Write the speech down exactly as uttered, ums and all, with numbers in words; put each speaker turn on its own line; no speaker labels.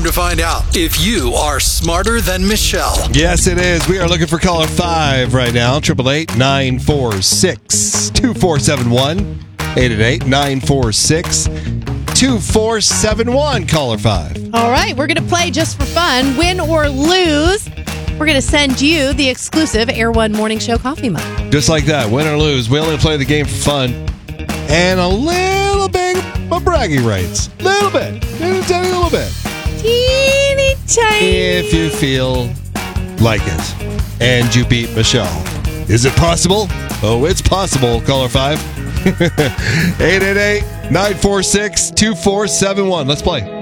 to find out if you are smarter than Michelle.
Yes, it is. We are looking for caller five right now. eight eight eight, nine four six, two four seven one. eight eight eight, nine four six, two four seven one. Caller five.
All right, we're going to play just for fun. Win or lose, we're going to send you the exclusive Air One Morning Show coffee mug.
Just like that, win or lose. We only play the game for fun. And a little bit of bragging rights. Little bit. Little tiny little bit.
Teeny tiny.
If you feel like it. And you beat Michelle. Is it possible? Oh, it's possible. Caller five. eight eight eight, nine four six, two four seven one. Let's play.